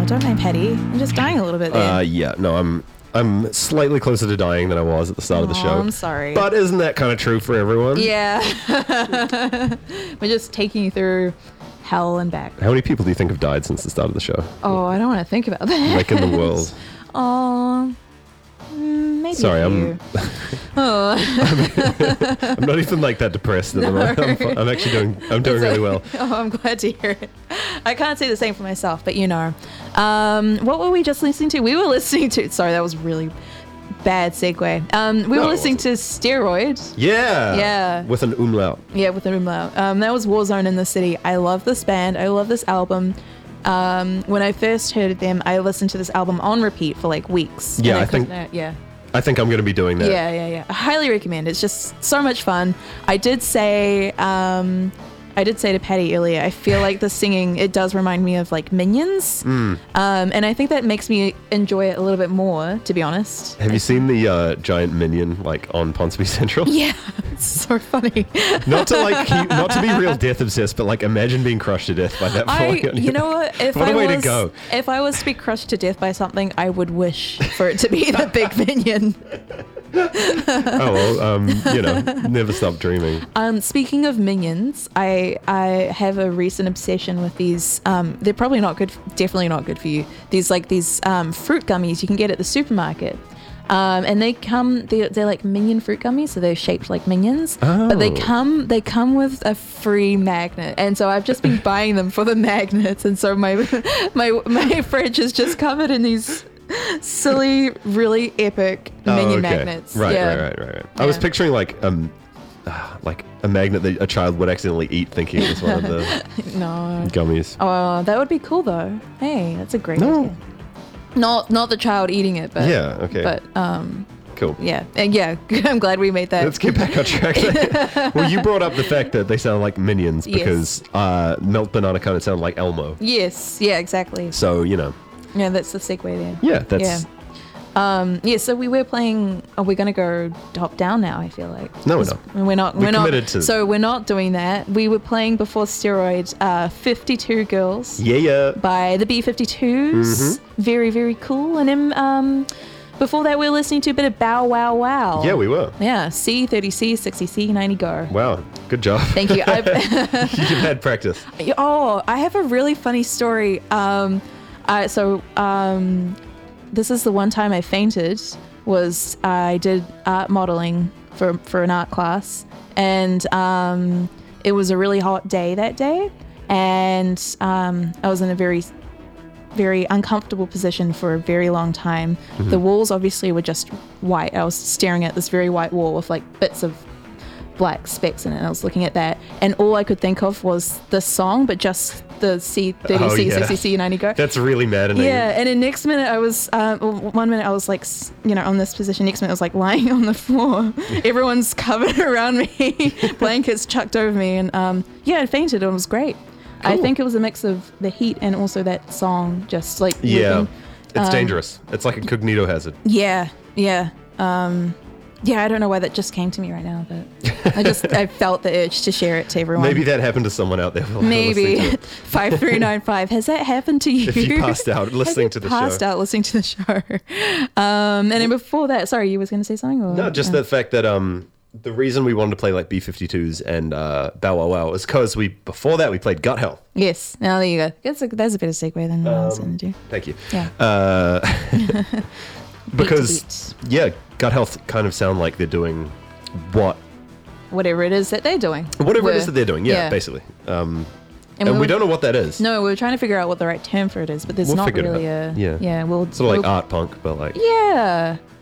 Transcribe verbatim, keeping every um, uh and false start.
don't mind Paddy. I'm just dying a little bit there. Uh, yeah, no, I'm I'm slightly closer to dying than I was at the start oh, of the show. I'm sorry. But isn't that kind of true for everyone? Yeah. We're just taking you through hell and back. How many people do you think have died since the start of the show? Oh, I don't want to think about that. Like in the world. Oh, maybe Sorry, a I'm. few. oh. I'm not even like that depressed at the moment. I'm, fi- I'm actually doing. I'm doing really well. Oh, I'm glad to hear it. I can't say the same for myself, but you know, um, what were we just listening to? We were listening to. Sorry, that was really bad segue. Um, we No, were it listening to Steroid. Yeah. Yeah. With an umlaut. Yeah, with an umlaut. Um, that was Warzone in the City. I love this band. I love this album. Um, when I first heard them, I listened to this album on repeat for like weeks. Yeah, And I think- couldn't- uh, yeah. I think I'm going to be doing that. Yeah, yeah, yeah. I highly recommend. It's just so much fun. I did say, um, I did say to Patty earlier, I feel like the singing, it does remind me of like Minions. Mm. Um, and I think that makes me enjoy it a little bit more, to be honest. Have you seen the uh, giant minion like on Ponsonby Central? Yeah, it's so funny. Not to like, keep, not to be real death obsessed, but like imagine being crushed to death by that. I, falling on you know what? If What I a way was, to go. If I was to be crushed to death by something, I would wish for it to be the big minion. Oh well, um, you know, never stop dreaming. Um, speaking of minions, I I have a recent obsession with these. Um, they're probably not good. Definitely not good for you. These like these um, fruit gummies you can get at the supermarket. Um, and they come, they're, they're like minion fruit gummies, so they're shaped like minions. Oh. But they come, they come with a free magnet, and so I've just been buying them for the magnets, and so my my my fridge is just covered in these silly, really epic Oh, minion okay. magnets. Right, yeah. right, right, right, right. I was Yeah. picturing like um, uh, like a magnet that a child would accidentally eat, thinking it was one of the No. gummies. Oh, that would be cool though. Hey, that's a great No. idea. Not not the child eating it, but Yeah. Okay. But um, cool. yeah, and yeah. I'm glad we made that. Let's get back on track. Well, you brought up the fact that they sound like minions Yes. because uh, Melt Banana kind of sound like Elmo. Yes, yeah, exactly. So you know, Yeah, that's the segue there. yeah, that's Yeah. Um, yeah, so we were playing. Oh, we're gonna go top down now. I feel like No, we're 'Cause not. We're not. We're We're, not. committed to- So we're not doing that. We were playing before Steroid. Uh, fifty-two Girls yeah, yeah. by the B fifty-twos. Mm-hmm. Very, very cool. And then um, before that, we were listening to a bit of Bow Wow Wow. Yeah, we were. Yeah, C, thirty C, sixty C, ninety Go. Wow, good job. Thank you. I've, You've had practice. oh, I have a really funny story. Um, I, so um, this is the one time I fainted. Was I did art modeling for for an art class, and um, it was a really hot day that day, and um, I was in a very very uncomfortable position for a very long time. Mm-hmm. The walls obviously were just white. I was staring at this very white wall with like bits of black specks in it, and I was looking at that, and all I could think of was the song, but just the C thirty C, Oh, yeah. sixty C, ninety Go. That's really maddening. Yeah, and then next minute I was, uh, one minute I was like, s- you know, on this position. Next minute I was like lying on the floor. Everyone's covered around me, blankets chucked over me, and um, yeah, I fainted. It was great. I Cool. think it was a mix of the heat and also that song, just like Yeah, moving. it's Um, dangerous. It's like a cognito hazard. Yeah, yeah. Um, yeah, I don't know why that just came to me right now, but I just I felt the urge to share it to everyone. Maybe that happened to someone out there. while they're listening Maybe to it. five three nine five. Has that happened to you? If you passed out Have listening you to the passed show. out listening to the show. Um, and then before that, sorry, you was going to say something? Or, No, just uh, the fact that um, the reason we wanted to play like B fifty-twos and uh, Bow Wow Wow is because we before that we played Gut Hell. Yes. Now there you go. That's a, that's a better segue than what I was going to do. Thank you. Yeah. Uh, because beat. yeah, Gut Health kind of sound like they're doing what Whatever it is that they're doing. whatever it Were- is that they're doing. Yeah, basically. Um, and we we, were- don't know what that is. No, we were trying to figure out what the right term for it is, but there's We'll not figure it really out. a Yeah. yeah. We'll Sort of like we'll, art punk, but like Yeah.